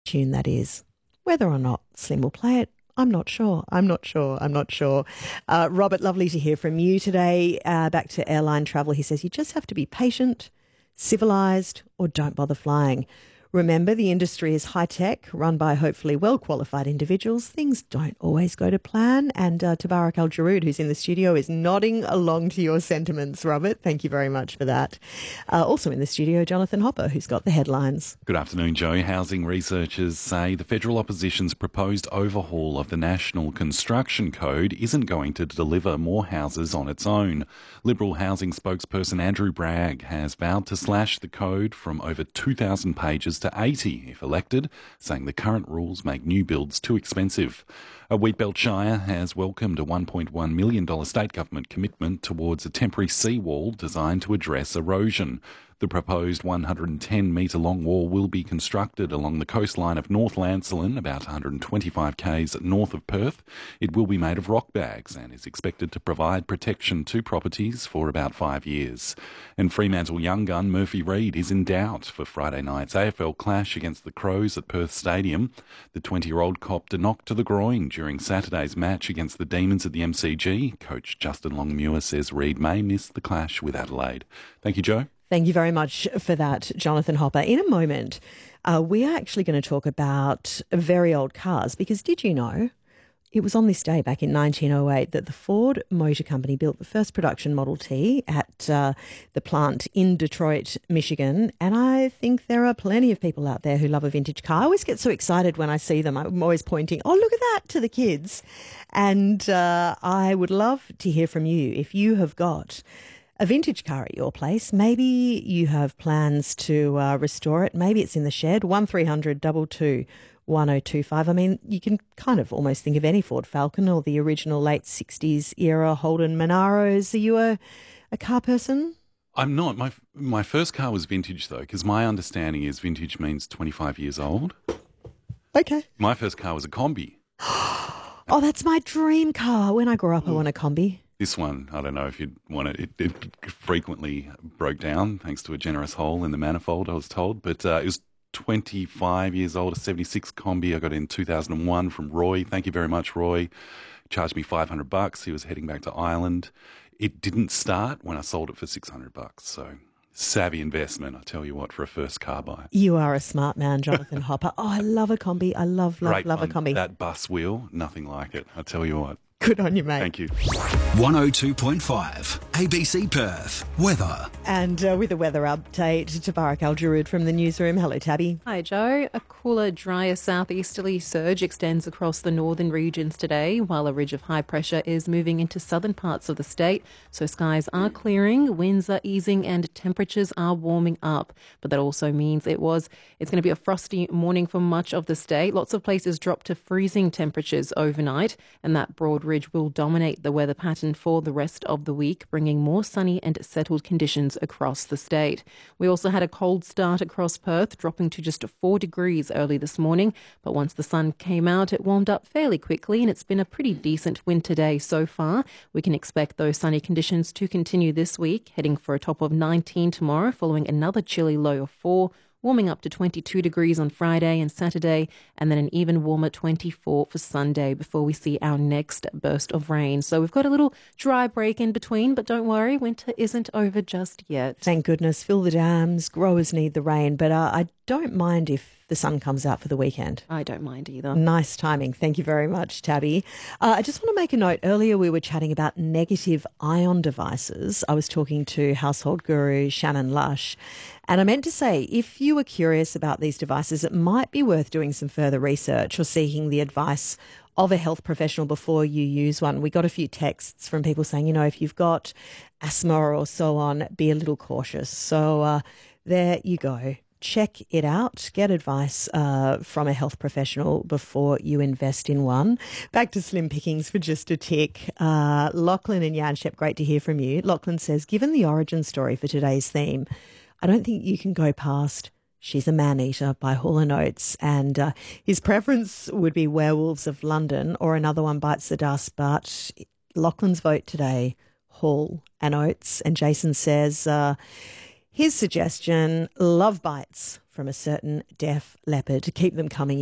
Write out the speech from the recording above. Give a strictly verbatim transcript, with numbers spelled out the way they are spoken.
tune that is. Whether or not Slim will play it, I'm not sure. I'm not sure. I'm not sure. Uh, Robert, lovely to hear from you today. Uh, back to airline travel. He says you just have to be patient, civilised, or don't bother flying. Remember, the industry is high-tech, run by hopefully well-qualified individuals. Things don't always go to plan. And uh, Tabarak Al-Jarood, who's in the studio, is nodding along to your sentiments, Robert. Thank you very much for that. Uh, also in the studio, Jonathan Hopper, who's got the headlines. Good afternoon, Joe. Housing researchers say the federal opposition's proposed overhaul of the National Construction Code isn't going to deliver more houses on its own. Liberal housing spokesperson Andrew Bragg has vowed to slash the code from over two thousand pages to eighty if elected, saying the current rules make new builds too expensive. A Wheatbelt Shire has welcomed a one point one million dollars state government commitment towards a temporary seawall designed to address erosion. The proposed one hundred ten metre long wall will be constructed along the coastline of North Lancelin, about one hundred twenty-five k's north of Perth. It will be made of rock bags and is expected to provide protection to properties for about five years. And Fremantle young gun Murphy Reid is in doubt for Friday night's A F L clash against the Crows at Perth Stadium. The twenty-year-old copped a knock to the groin during Saturday's match against the Demons at the M C G. Coach Justin Longmuir says Reid may miss the clash with Adelaide. Thank you, Joe. Thank you very much for that, Jonathan Hopper. In a moment, uh, we are actually going to talk about very old cars because did you know it was on this day back in nineteen oh eight that the Ford Motor Company built the first production Model T at uh, the plant in Detroit, Michigan. And I think there are plenty of people out there who love a vintage car. I always get so excited when I see them. I'm always pointing, oh, look at that, to the kids. And uh, I would love to hear from you if you have got a vintage car at your place. Maybe you have plans to uh, restore it. Maybe it's in the shed. one three hundred two two one oh two five. I mean, you can kind of almost think of any Ford Falcon or the original late sixties era Holden Monaros. Are you a, a car person? I'm not. My my first car was vintage, though, because my understanding is vintage means twenty-five years old. Okay. My first car was a Combi. Oh, that's my dream car. When I grew up, I want a Combi. This one, I don't know if you'd want it. It, it frequently broke down thanks to a generous hole in the manifold, I was told. But uh, it was twenty-five years old, a seventy-six Combi. I got it in two thousand one from Roy. Thank you very much, Roy. Charged me five hundred bucks. He was heading back to Ireland. It didn't start when I sold it for six hundred bucks. So savvy investment, I tell you what, for a first car buy. You are a smart man, Jonathan Hopper. Oh, I love a Combi. I love, love, Great love fun. a Combi. That bus wheel, nothing like it. I tell you what. Good on you, mate. Thank you. one oh two point five A B C Perth. Weather. And uh, with a weather update, Tabarak Al-Jarood from the newsroom. Hello, Tabby. Hi, Joe. A cooler, drier southeasterly surge extends across the northern regions today, while a ridge of high pressure is moving into southern parts of the state. So skies are clearing, winds are easing, and temperatures are warming up. But that also means it was it's going to be a frosty morning for much of the state. Lots of places drop to freezing temperatures overnight, and that broad ridge will dominate the weather pattern for the rest of the week, bringing more sunny and settled conditions across the state. We also had a cold start across Perth, dropping to just four degrees early this morning. But once the sun came out, it warmed up fairly quickly, and it's been a pretty decent winter day so far. We can expect those sunny conditions to continue this week, heading for a top of nineteen tomorrow, following another chilly low of four. Warming up to twenty-two degrees on Friday and Saturday, and then an even warmer twenty-four for Sunday before we see our next burst of rain. So we've got a little dry break in between, but don't worry, winter isn't over just yet. Thank goodness. Fill the dams. Growers need the rain. But uh, I don't mind if the sun comes out for the weekend. I don't mind either. Nice timing. Thank you very much, Tabby. Uh, I just want to make a note. Earlier we were chatting about negative ion devices. I was talking to household guru Shannon Lush, and I meant to say, if you were curious about these devices, it might be worth doing some further research or seeking the advice of a health professional before you use one. We got a few texts from people saying, you know, if you've got asthma or so on, be a little cautious. So uh, there you go. Check it out. Get advice uh, from a health professional before you invest in one. Back to slim pickings for just a tick. Uh, Lachlan and Yanshep, great to hear from you. Lachlan says, given the origin story for today's theme, I don't think you can go past She's a Man-Eater by Hall and Oates, and uh, his preference would be Werewolves of London or Another One Bites the Dust, but Lachlan's vote today, Hall and Oates. And Jason says, uh, his suggestion, Love Bites from a certain Def Leppard to keep them coming